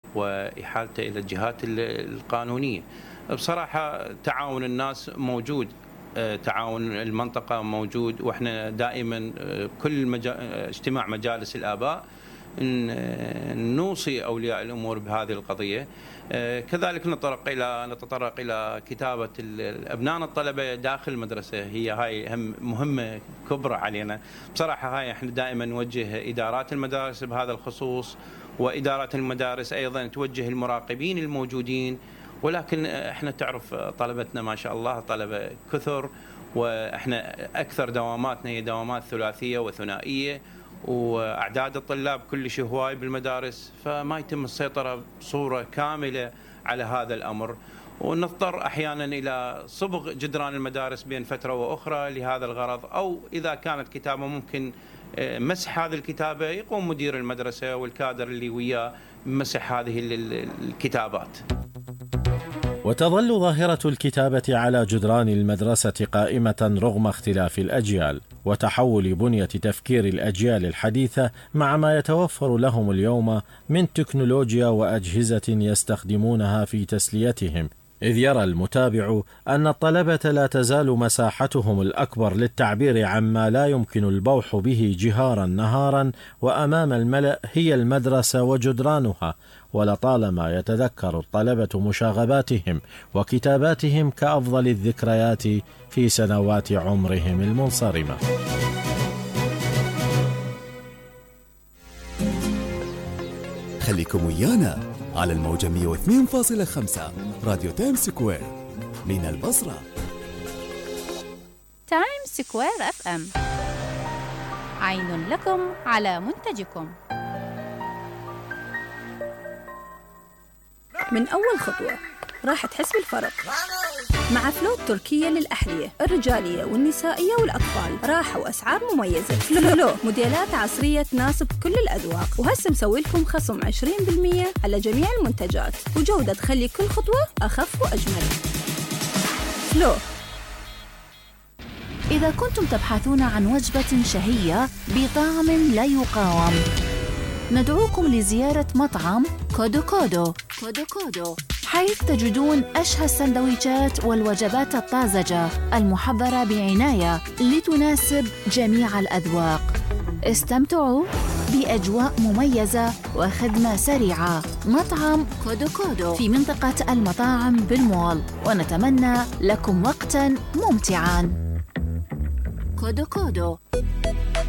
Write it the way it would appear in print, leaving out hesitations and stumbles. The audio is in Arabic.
وإحالته إلى الجهات القانونية. بصراحة تعاون الناس موجود، تعاون المنطقة موجود، وإحنا دائما كل اجتماع مجالس الآباء نوصي أولياء الأمور بهذه القضية. كذلك نتطرق إلى كتابة أبناء الطلبة داخل المدرسة، هاي هم مهمة كبرى علينا. بصراحة هاي احنا دائما نوجه إدارات المدارس بهذا الخصوص، وإدارات المدارس أيضا توجه المراقبين الموجودين. ولكن احنا تعرف طلبتنا ما شاء الله طلبة كثر، واحنا أكثر دواماتنا هي دوامات ثلاثية وثنائية، وأعداد الطلاب كلش هواي بالمدارس، فما يتم السيطرة بصورة كاملة على هذا الأمر، ونضطر أحيانا إلى صبغ جدران المدارس بين فترة وأخرى لهذا الغرض، أو إذا كانت كتابة ممكن مسح هذه الكتابة، يقوم مدير المدرسة والكادر اللي وياه مسح هذه الكتابات. وتظل ظاهرة الكتابة على جدران المدرسة قائمة رغم اختلاف الأجيال وتحول بنية تفكير الأجيال الحديثة مع ما يتوفر لهم اليوم من تكنولوجيا وأجهزة يستخدمونها في تسليتهم، إذ يرى المتابع أن الطلبة لا تزال مساحتهم الأكبر للتعبير عما لا يمكن البوح به جهارا نهارا وأمام الملأ هي المدرسة وجدرانها، ولطالما يتذكر الطلبة مشاغباتهم وكتاباتهم كأفضل الذكريات في سنوات عمرهم المنصرمة. خليكم ويانا على الموجة 102.5 راديو تايم سكوير من البصرة. تايم سكوير FM، عين لكم على منتجكم. من أول خطوة راح تحس بالفرق مع فلو التركية للأحذية الرجالية والنسائية والأطفال، راحة وأسعار مميزة. فلو موديلات عصرية تناسب كل الأذواق، وهسه مسوي لكم خصم 20% على جميع المنتجات، وجودة تخلي كل خطوة أخف وأجمل. فلو. إذا كنتم تبحثون عن وجبة شهية بطعم لا يقاوم، ندعوكم لزيارة مطعم كودو كودو حيث تجدون أشهى السندويشات والوجبات الطازجة المحضرة بعناية لتناسب جميع الأذواق. استمتعوا بأجواء مميزة وخدمة سريعة. مطعم كودو كودو في منطقة المطاعم بالمول، ونتمنى لكم وقتاً ممتعاً. كودو كودو.